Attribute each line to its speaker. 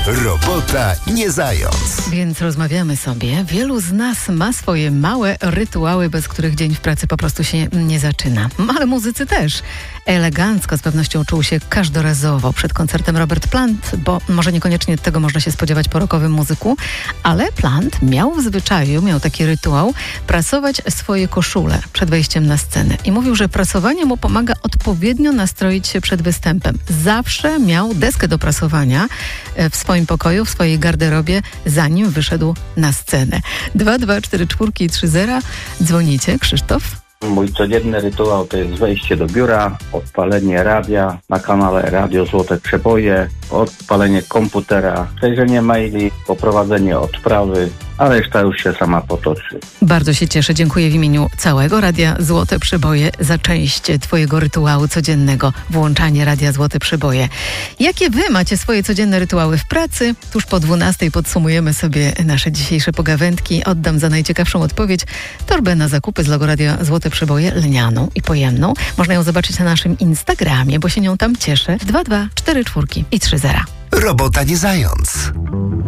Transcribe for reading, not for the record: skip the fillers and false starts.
Speaker 1: Robota nie zając.
Speaker 2: Więc rozmawiamy sobie. Wielu z nas ma swoje małe rytuały, bez których dzień w pracy po prostu się nie zaczyna. Ale muzycy też. Elegancko z pewnością czuł się każdorazowo przed koncertem Robert Plant, bo może niekoniecznie tego można się spodziewać po rockowym muzyku, ale Plant miał w zwyczaju, miał taki rytuał, prasować swoje koszule przed wejściem na scenę. I mówił, że prasowanie mu pomaga odpowiednio nastroić się przed występem. Zawsze miał deskę do prasowania w swoim pokoju, w swojej garderobie, zanim wyszedł na scenę. 22430. Dzwonicie, Krzysztof?
Speaker 3: Mój codzienny rytuał to jest wejście do biura, odpalenie radia na kanale Radio Złote Przeboje, odpalenie komputera, przejrzenie maili, poprowadzenie odprawy, a reszta już się sama potoczy.
Speaker 2: Bardzo się cieszę. Dziękuję w imieniu całego Radia Złote Przeboje za część twojego rytuału codziennego, włączanie Radia Złote Przeboje. Jakie wy macie swoje codzienne rytuały w pracy? Tuż po 12 podsumujemy sobie nasze dzisiejsze pogawędki. Oddam za najciekawszą odpowiedź torbę na zakupy z logo Radia Złote Przeboje, lnianą i pojemną. Można ją zobaczyć na naszym Instagramie, bo się nią tam cieszę. 224 i 30.
Speaker 1: Robota nie zając.